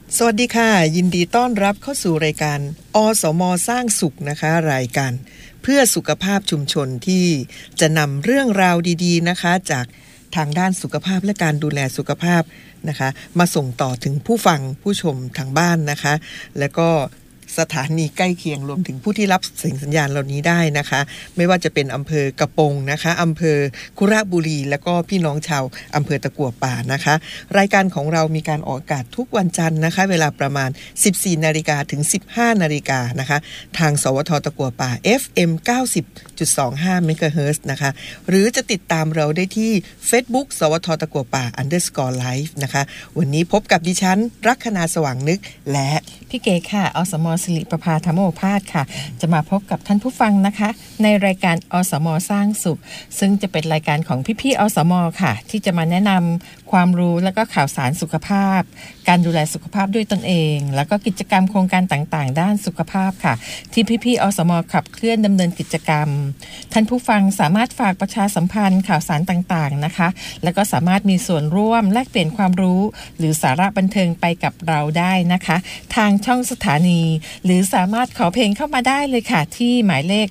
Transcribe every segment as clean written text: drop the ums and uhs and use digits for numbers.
สวัสดีค่ะยินดีต้อนรับเข้าสู่รายการอสม.สร้างสุขนะคะรายการเพื่อสุขภาพชุมชนที่จะนำเรื่องราวดีๆนะคะจากทางด้านสุขภาพและการดูแลสุขภาพนะคะมาส่งต่อถึงผู้ฟังผู้ชมทางบ้านนะคะและก็สถานีใกล้เคียงรวมถึงผู้ที่รับสัญญาณเหล่านี้ได้นะคะไม่ว่าจะเป็นอำเภอกระโปงนะคะอำเภอคุระบุรีและก็พี่น้องชาวอำเภอตะกั่วป่านะคะรายการของเรามีการออกอากาศทุกวันจันทร์นะคะเวลาประมาณ 14:00 นถึง 15:00 นนะคะทางสวทตะกั่วป่า FM 90.25 MHz นะคะหรือจะติดตามเราได้ที่ Facebook สวทตะกั่วป่า _live นะคะวันนี้พบกับดิฉันลัคนาสว่างนึกและพี่เก๋ค่ะอสม.ศิริประภาธรรมโอภาสค่ะจะมาพบกับท่านผู้ฟังนะคะในรายการอสม.สร้างสุขซึ่งจะเป็นรายการของพี่ๆอสม.ค่ะที่จะมาแนะนำความรู้และก็ข่าวสารสุขภาพการดูแลสุขภาพด้วยตนเองแล้วก็กิจกรรมโครงการต่างๆด้านสุขภาพค่ะที่พี่ๆอสม.ขับเคลื่อนดำเนินกิจกรรมท่านผู้ฟังสามารถฝากประชาสัมพันธ์ข่าวสารต่างๆนะคะแล้วก็สามารถมีส่วนร่วมแลกเปลี่ยนความรู้หรือสาระบันเทิงไปกับเราได้นะคะทางช่องสถานีหรือสามารถขอเพลงเข้ามาได้เลยค่ะที่หมายเลข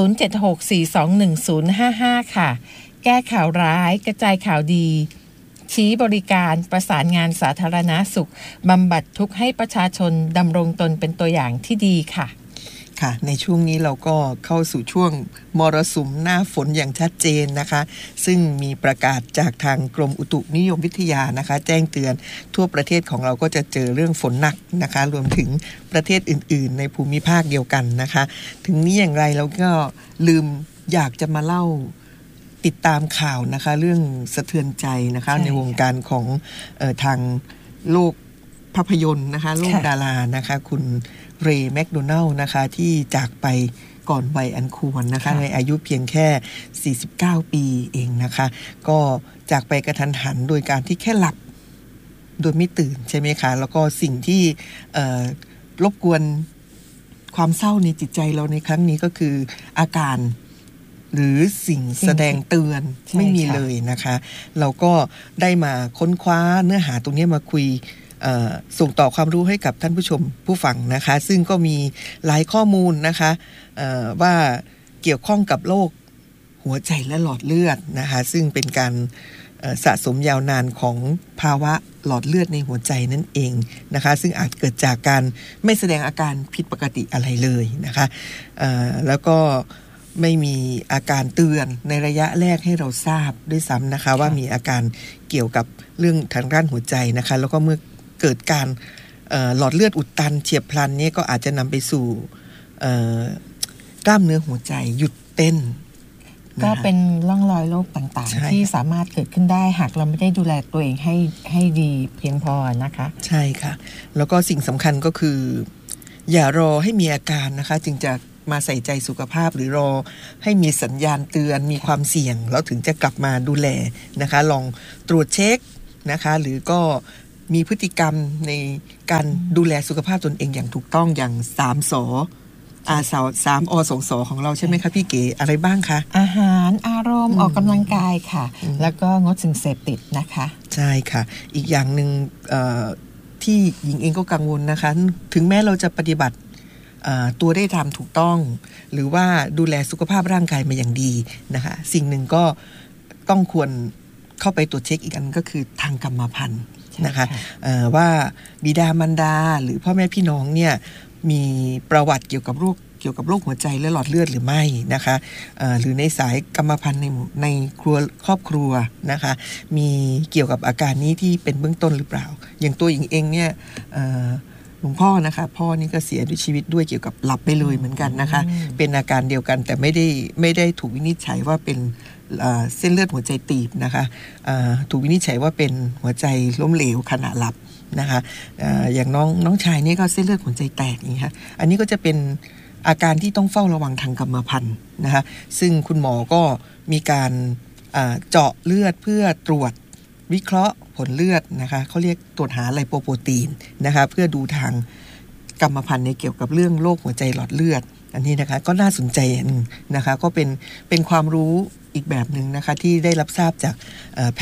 0764211055 ค่ะแก้ข่าวร้ายกระจายข่าวดีชี้บริการประสานงานสาธารณสุขบำบัดทุกข์ให้ประชาชนดำรงตนเป็นตัวอย่างที่ดีค่ะค่ะในช่วงนี้เราก็เข้าสู่ช่วงมรสุมหน้าฝนอย่างชัดเจนนะคะซึ่งมีประกาศจากทางกรมอุตุนิยมวิทยานะคะแจ้งเตือนทั่วประเทศของเราก็จะเจอเรื่องฝนหนักนะคะรวมถึงประเทศอื่นๆในภูมิภาคเดียวกันนะคะถึงนี้อย่างไรเราก็ลืมอยากจะมาเล่าติดตามข่าวนะคะเรื่องสะเทือนใจนะคะในวงการของทางโลกภาพยนตร์นะคะโลกดารานะคะคุณเรย์แมคโดนัลด์นะคะที่จากไปก่อนวัยอันควรนะคะในอายุเพียงแค่49ปีเองนะคะก็จากไปกระทันหันโดยการที่แค่หลับโดยไม่ตื่นใช่ไหมคะแล้วก็สิ่งที่รบกวนความเศร้าในจิตใจเราในครั้งนี้ก็คืออาการหรือสิ่งแสดงเตือนไม่มีเลยนะคะเราก็ได้มาค้นคว้าเนื้อหาตรงนี้มาคุยส่งต่อความรู้ให้กับท่านผู้ชมผู้ฟังนะคะซึ่งก็มีหลายข้อมูลนะคะว่าเกี่ยวข้องกับโรคหัวใจและหลอดเลือดนะคะซึ่งเป็นการสะสมยาวนานของภาวะหลอดเลือดในหัวใจนั่นเองนะคะซึ่งอาจเกิดจากการไม่แสดงอาการผิดปกติอะไรเลยนะคะแล้วก็ไม่มีอาการเตือนในระยะแรกให้เราทราบด้วยซ้ำนะคะว่ามีอาการเกี่ยวกับเรื่องทางด้านหัวใจนะคะแล้วก็เมื่อเกิดการหลอดเลือดอุดตันเฉียบพลันนี่ก็อาจจะนำไปสู่กล้ามเนื้อหัวใจหยุดเต้นก็เป็นร่องรอยโรคต่างๆที่สามารถเกิดขึ้นได้หากเราไม่ได้ดูแลตัวเองให้ดีเพียงพอนะคะใช่ค่ะแล้วก็สิ่งสำคัญก็คืออย่ารอให้มีอาการนะคะจึงจะมาใส่ใจสุขภาพหรือรอให้มีสัญญาณเตือนมีความเสี่ยงแล้วถึงจะกลับมาดูแลนะคะลองตรวจเช็คนะคะหรือก็มีพฤติกรรมในการดูแลสุขภาพตนเองอย่างถูกต้องอย่าง3 ส3 อ 2 สของเราใช่ไหมคะพี่เก๋อะไรบ้างคะอาหารอารมณ์ออกกำลังกายค่ะแล้วก็งดสิ่งเสพติดนะคะใช่ค่ะอีกอย่างหนึ่งที่หญิงเองก็กังวลนะคะถึงแม้เราจะปฏิบัติตัวได้ทำถูกต้องหรือว่าดูแลสุขภาพร่างกายมาอย่างดีนะคะสิ่งหนึ่งก็ต้องควรเข้าไปตรวจเช็คอีกอันก็คือทางกรรมพันธุ์นะคะว่าบิดามารดาหรือพ่อแม่พี่น้องเนี่ยมีประวัติเกี่ยวกับโรคหัวใจและหลอดเลือดหรือไม่นะคะหรือในสายกรรมพันธุ์ในครอบครัวนะคะมีเกี่ยวกับอาการนี้ที่เป็นเบื้องต้นหรือเปล่าอย่างตัวหญิงเองเนี่ยหลวงพ่อนะคะพ่อนี่ก็เสียด้วยชีวิตด้วยเกี่ยวกับหลับไปเลยเหมือนกันนะคะเป็นอาการเดียวกันแต่ไม่ได้ถูกวินิจฉัยว่าเป็นเส้นเลือดหัวใจตีบนะคะถูกวินิจฉัยว่าเป็นหัวใจล้มเหลวขณะหลับนะคะอย่างน้องชายนี่ก็เส้นเลือดหัวใจแตกอย่างนี้ค่ะอันนี้ก็จะเป็นอาการที่ต้องเฝ้าระวังทางกรรมพันธุ์นะคะซึ่งคุณหมอก็มีการเจาะเลือดเพื่อตรวจวิเคราะห์ผลเลือดนะคะเขาเรียกตรวจหาไลโปโปรตีนนะคะเพื่อดูทางกรรมพันธุ์ในเกี่ยวกับเรื่องโรคหัวใจหลอดเลือดอันนี้นะคะก็น่าสนใจนะคะก็เป็นความรู้อีกแบบหนึ่งนะคะที่ได้รับทราบจากแพทย์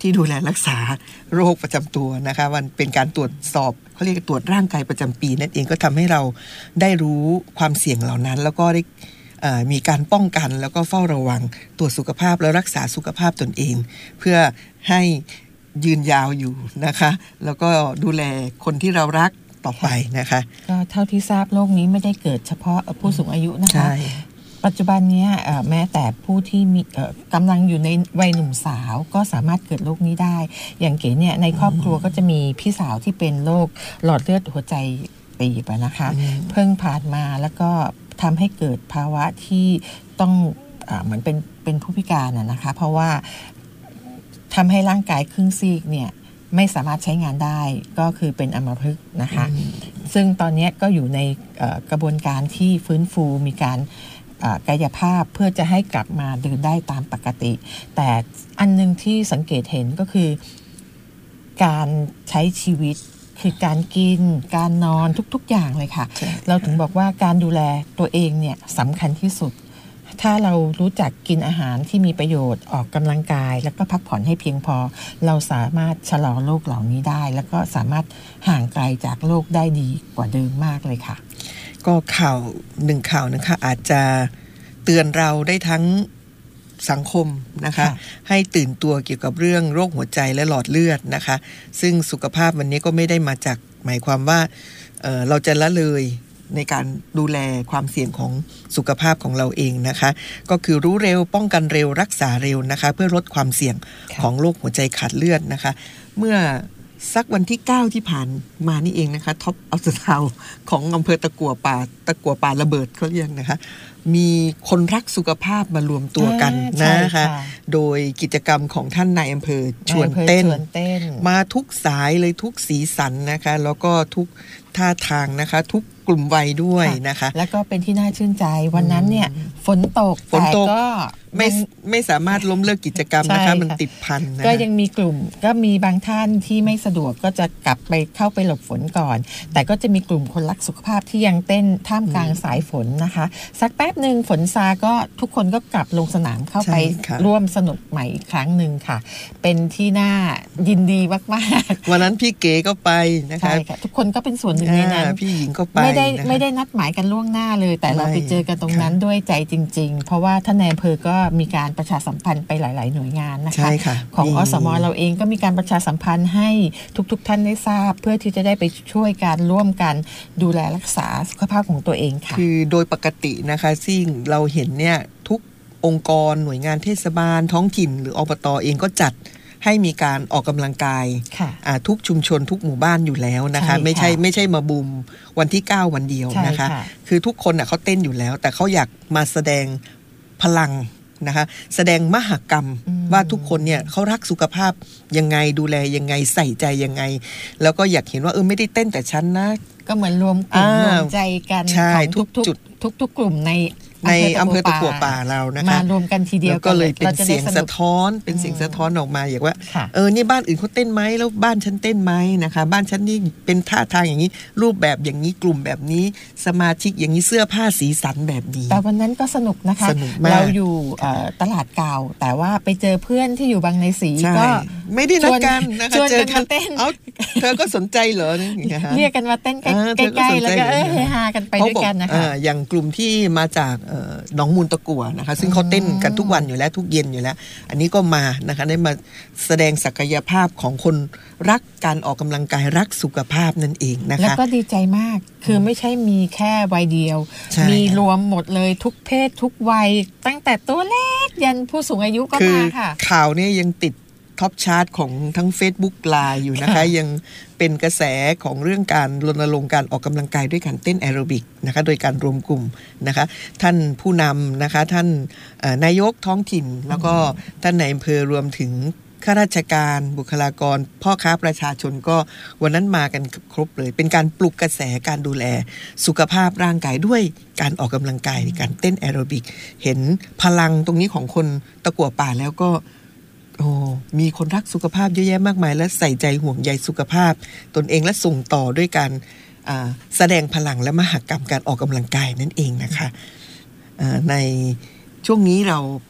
ที่ดูแลรักษาโรคประจำตัวนะคะมันเป็นการตรวจสอบเขาเรียกตรวจร่างกายประจำปีนั่นเองก็ทำให้เราได้รู้ความเสี่ยงเหล่านั้นแล้วก็ได้มีการป้องกันแล้วก็เฝ้าระวังตรวจสุขภาพและรักษาสุขภาพตนเองเพื่อให้ยืนยาวอยู่นะคะแล้วก็ดูแลคนที่เรารักต่อไปนะคะก็เท่าที่ทราบโรคนี้ไม่ได้เกิดเฉพาะผู้สูงอายุนะคะปัจจุบันนี้แม้แต่ผู้ที่มีกำลังอยู่ในวัยหนุ่มสาวก็สามารถเกิดโรคนี้ได้อย่างเก๋เนี่ยในครอบครัวก็จะมีพี่สาวที่เป็นโรคหลอดเลือดหัวใจตีบนะคะเพิ่งผ่านมาแล้วก็ทำให้เกิดภาวะที่ต้องเหมือนเป็นผู้พิการนะคะเพราะว่าทำให้ร่างกายครึ่งซีกเนี่ยไม่สามารถใช้งานได้ก็คือเป็นอัมพฤกษ์นะคะซึ่งตอนนี้ก็อยู่ในกระบวนการที่ฟื้นฟูมีการกายภาพเพื่อจะให้กลับมาเดินได้ตามปกติแต่อันนึงที่สังเกตเห็นก็คือการใช้ชีวิตคือการกินการนอนทุกๆอย่างเลยค่ะเราถึงบอกว่าการดูแลตัวเองเนี่ยสำคัญที่สุดถ้าเรารู้จักกินอาหารที่มีประโยชน์ออกกำลังกายแล้วก็พักผ่อนให้เพียงพอเราสามารถชะลอโรคเหล่านี้ได้แล้วก็สามารถห่างไกลจากโรคได้ดีกว่าเดิมมากเลยค่ะก็ข่าวนะคะอาจจะเตือนเราได้ทั้งสังคมนะคะให้ตื่นตัวเกี่ยวกับเรื่องโรคหัวใจและหลอดเลือดนะคะซึ่งสุขภาพวันนี้ก็ไม่ได้มาจากหมายความว่าเราจะละเลยในการดูแลความเสี่ยงของสุขภาพของเราเองนะคะก็คือรู้เร็วป้องกันเร็วรักษาเร็วนะคะเพื่อลดความเสี่ยงของโรคหัวใจขาดเลือดนะคะเมื่อสักวันที่9ที่ผ่านมานี่เองนะคะท็อปอัลตราซาวด์ของอำเภอตะกั่วป่าระเบิดเขาเรียกนะคะมีคนรักสุขภาพมารวมตัวกันนะคะโดยกิจกรรมของท่านนายอำเภอชวนเต้นมาทุกสายเลยทุกสีสันนะคะแล้วก็ทุกท่าทางนะคะทุกกลุ่มวัยด้วยนะคะแล้วก็เป็นที่น่าชื่นใจวันนั้นเนี่ยฝนตกแต่ก็ไม่สามารถล้มเลิกกิจกรรมนะคะมันติดพันนะก็ยังมีกลุ่มก็มีบางท่านที่ไม่สะดวกก็จะกลับไปเข้าไปหลบฝนก่อนแต่ก็จะมีกลุ่มคนรักสุขภาพที่ยังเต้นท่ามกลางสายฝนนะคะสักแป๊บนึงฝนซาก็ทุกคนก็กลับลงสนามเข้าไปร่วมสนุกใหม่อีกครั้งหนึ่งค่ะเป็นที่น่ายินดีมากๆวันนั้นพี่เก๋ก็ไปนะคะใช่ค่ะทุกคนก็เป็นส่วนหนึ่งในนั้นพี่หญิงก็ไปไม่ได้นัดหมายกันล่วงหน้าเลยแต่เราไปเจอกันตรงนั้นด้วยใจจริงๆเพราะว่าท่านนายอำเภอก็มีการประชาสัมพันธ์ไปหลายๆหน่วยงานนะคะของอสม.เราเองก็มีการประชาสัมพันธ์ให้ทุกท่านได้ทราบเพื่อที่จะได้ไปช่วยกันร่วมกันดูแลรักษาสุขภาพของตัวเองค่ะคือโดยปกตินะคะซึ่งเราเห็นเนี่ยทุกองค์กรหน่วยงานเทศบาลท้องถิ่นหรืออบต.เองก็จัดให้มีการออกกำลังกายทุกชุมชนทุกหมู่บ้านอยู่แล้วนะคะไม่ใช่มาบูมวันที่9วันเดียวนะคะคือทุกคนเขาเต้นอยู่แล้วแต่เขาอยากมาแสดงพลังนะคะแสดงมหกรรมว่าทุกคนเนี่ยเขารักสุขภาพยังไงดูแลยังไงใส่ใจยังไงแล้วก็อยากเห็นว่าไม่ได้เต้นแต่ฉันนะก็เหมือนรวมกลุ่มรวมใจกันของทุกจุดทุกกลุ่มในอำเภอตะกั่วป่าเรานะคะมารวมกันทีเดียวก็เลยเป็นเสียงสะท้อนเป็นเสียงสะท้อนออกมาอย่างว่านี่บ้านอื่นเขาเต้นไหมแล้วบ้านฉันเต้นไหมนะคะบ้านฉันนี่เป็นท่าทางอย่างนี้รูปแบบอย่างนี้กลุ่มแบบนี้สมาชิกอย่างนี้เสื้อผ้าสีสันแบบนี้แต่วันนั้นก็สนุกนะคะเราอยู่ตลาดเก่าแต่ว่าไปเจอเพื่อนที่อยู่บางในศรีก็ไม่ได้นัดกันนะคะเจอกันเธอก็สนใจเหรอเรียกกันมาเต้นใกล้ๆแล้วก็เฮฮากันไปด้วยกันนะคะอย่างกลุ่มที่มาจากหนองมูลตะกั่วนะคะซึ่งเขาเต้นกันทุกวันอยู่แล้วทุกเย็นอยู่แล้วอันนี้ก็มานะคะได้มาแสดงศักยภาพของคนรักการออกกำลังกายรักสุขภาพนั่นเองนะคะแล้วก็ดีใจมากคือไม่ใช่มีแค่วัยเดียวมีรวมหมดเลยทุกเพศทุกวัยตั้งแต่ตัวเล็กยันผู้สูงอายุก็มาค่ะข่าวนี้ยังติดท็อปชาร์ตของทั้ง Facebook Live อยู่นะคะยังเป็นกระแสของเรื่องการรณรงค์การออกกำลังกายด้วยการเต้นแอโรบิกนะคะโดยการรวมกลุ่มนะคะท่านผู้นำนะคะท่านนายกท้องถิ่นแล้วก็ท่านนายอำเภอรวมถึงข้าราชการบุคลากรพ่อค้าประชาชนก็วันนั้นมากันครบเลยเป็นการปลุกกระแสการดูแลสุขภาพร่างกายด้วยการออกกำลังกายการเต้นแอโรบิกเห็นพลังตรงนี้ของคนตะกั่วป่าแล้วก็มีคนรักสุขภาพเยอะแยะมากมายและใส่ใจห่วงใยสุขภาพตนเองและส่งต่อด้วยการแสดงพลังและมหกรรมการออกกำลังกายนั่นเองนะคะในช่วงนี้เราพ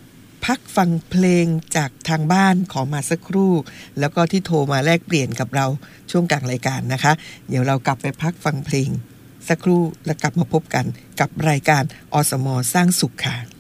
พักฟังเพลงจากทางบ้านขอมาสักครู่แล้วก็ที่โทรมาแลกเปลี่ยนกับเราช่วงกลางรายการนะคะเดี๋ยวเรากลับไปพักฟังเพลงสักครู่แล้วกลับมาพบกันกับรายการอสม.สร้างสุขค่ะ